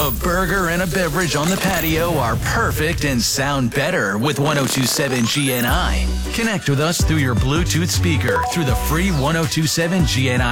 A burger and a beverage on the patio are perfect and sound better with 1027 GNI. Connect with us through your Bluetooth speaker through the free 1027 GNI